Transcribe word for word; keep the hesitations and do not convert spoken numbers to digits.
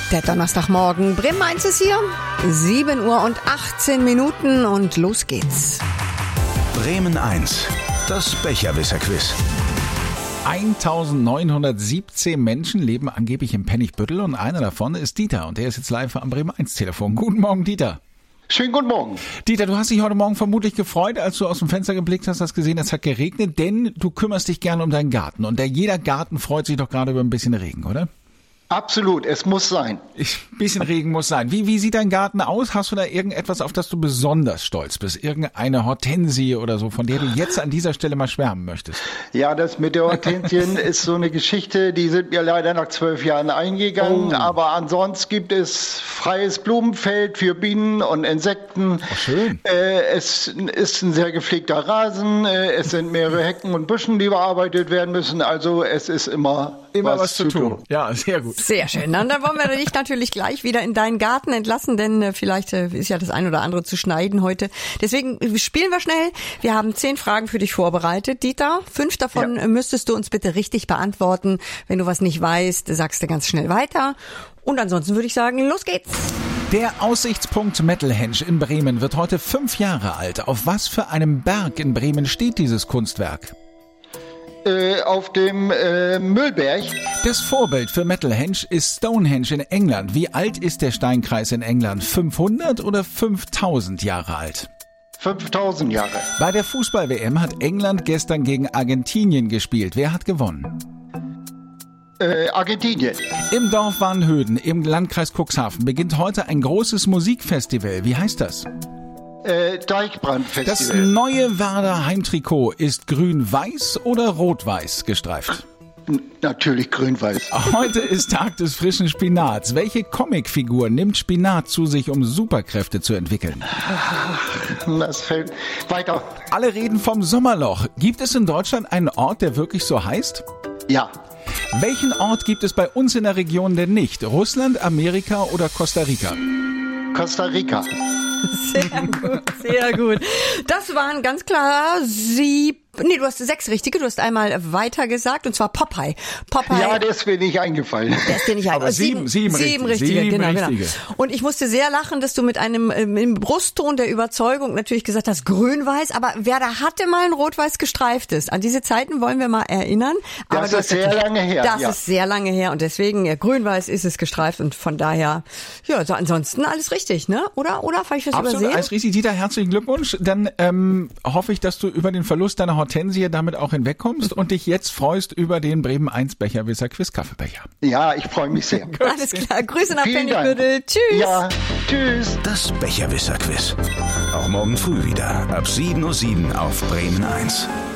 Der Donnerstagmorgen. Bremen eins ist hier. sieben Uhr und achtzehn Minuten und los geht's. Bremen eins, das Becherwisser-Quiz. eintausendneunhundertsiebzehn Menschen leben angeblich im Pennigbüttel und einer davon ist Dieter und der ist jetzt live am Bremen eins Telefon. Guten Morgen, Dieter. Schönen guten Morgen. Dieter, du hast dich heute Morgen vermutlich gefreut, als du aus dem Fenster geblickt hast, hast gesehen, es hat geregnet, denn du kümmerst dich gerne um deinen Garten und der, jeder Garten freut sich doch gerade über ein bisschen Regen, oder? Absolut, es muss sein. Ein bisschen Regen muss sein. Wie, wie sieht dein Garten aus? Hast du da irgendetwas, auf das du besonders stolz bist? Irgendeine Hortensie oder so, von der du jetzt an dieser Stelle mal schwärmen möchtest? Ja, das mit der Hortensien ist so eine Geschichte, die sind mir leider nach zwölf Jahren eingegangen. Oh. Aber ansonsten gibt es freies Blumenfeld für Bienen und Insekten. Oh, schön. Äh, es ist ein sehr gepflegter Rasen. Äh, es sind mehrere Hecken und Büschen, die bearbeitet werden müssen. Also es ist immer, immer was, was zu tun. tun. Ja, sehr gut. Sehr schön. Und dann wollen wir dich natürlich gleich wieder in deinen Garten entlassen, denn äh, vielleicht äh, ist ja das ein oder andere zu schneiden heute. Deswegen spielen wir schnell. Wir haben zehn Fragen für dich vorbereitet. Dieter, fünf davon ja. müsstest du uns bitte richtig beantworten. Wenn du was nicht weißt, sagst du ganz schnell weiter. Und ansonsten würde ich sagen, los geht's. Der Aussichtspunkt Mettelhenge in Bremen wird heute fünf Jahre alt. Auf was für einem Berg in Bremen steht dieses Kunstwerk? Äh, auf dem äh, Müllberg. Das Vorbild für Mettelhenge ist Stonehenge in England. Wie alt ist der Steinkreis in England? fünfhundert oder fünftausend Jahre alt? fünftausend Jahre. Bei der Fußball-W M hat England gestern gegen Argentinien gespielt. Wer hat gewonnen? Äh, Argentinien. Im Dorf Warnhöden im Landkreis Cuxhaven beginnt heute ein großes Musikfestival. Wie heißt das? Äh, Deichbrandfestival. Das neue Werder Heimtrikot ist grün-weiß oder rot-weiß gestreift? N- natürlich grün-weiß. Heute ist Tag des frischen Spinats. Welche Comicfigur nimmt Spinat zu sich, um Superkräfte zu entwickeln? Das fällt weiter. Alle reden vom Sommerloch. Gibt es in Deutschland einen Ort, der wirklich so heißt? Ja. Welchen Ort gibt es bei uns in der Region denn nicht? Russland, Amerika oder Costa Rica? Costa Rica. Sehr gut, sehr gut. Das waren ganz klar sieben, nee, du hast sechs richtige, du hast einmal weiter gesagt, und zwar Popeye. Popeye. Ja, der ist mir nicht eingefallen. Der ist dir nicht eingefallen. Aber sieben, sieben, sieben richtig, richtige, sieben genau, richtige. genau. Und ich musste sehr lachen, dass du mit einem ähm, im Brustton der Überzeugung natürlich gesagt hast, grün-weiß, aber Werder hatte mal ein rot-weiß gestreiftes. An diese Zeiten wollen wir mal erinnern. Aber das ist sehr lange her. Das ja. ist sehr lange her und deswegen, ja, grün-weiß ist es gestreift und von daher, ja, also ansonsten alles richtig, ne? Oder? Oder? Habe ich was Absolut, übersehen? alles richtig. Dieter, herzlichen Glückwunsch. Dann ähm, hoffe ich, dass du über den Verlust deiner Hortensie damit auch hinwegkommst und dich jetzt freust über den Bremen eins Becherwisser Quiz Kaffeebecher. Ja, ich freue mich sehr. Alles klar. Grüße nach Vielen Pennigbüttel. Tschüss. Ja, tschüss. Das Becherwisser-Quiz. Auch morgen früh wieder ab sieben Uhr sieben auf Bremen eins.